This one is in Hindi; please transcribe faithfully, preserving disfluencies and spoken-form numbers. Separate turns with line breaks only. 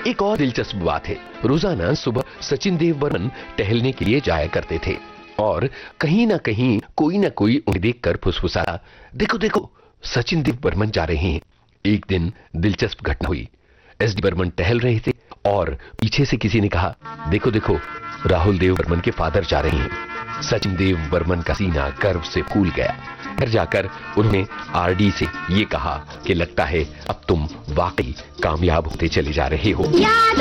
एक और दिलचस्प बात है, रोजाना सुबह सचिन देव बर्मन टहलने के लिए जाया करते थे और कहीं ना कहीं कोई ना कोई उन्हें देखकर फुसफुसाता, देखो देखो सचिन देव बर्मन जा रहे हैं। एक दिन दिलचस्प घटना हुई। एस डी बर्मन टहल रहे थे और पीछे से किसी ने कहा, देखो देखो राहुल देव बर्मन के फादर जा रहे हैं। सचिन देव बर्मन का सीना गर्व से फूल गया। घर जाकर उन्होंने आर डी से ये कहा कि लगता है अब तुम वाकई कामयाब होते चले जा रहे हो।